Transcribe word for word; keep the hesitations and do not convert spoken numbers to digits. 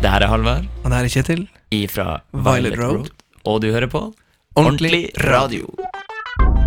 Det her er Halvard. Og det her er Kjetil Ifra Violet Road. Og du hører på Ordentlig radio.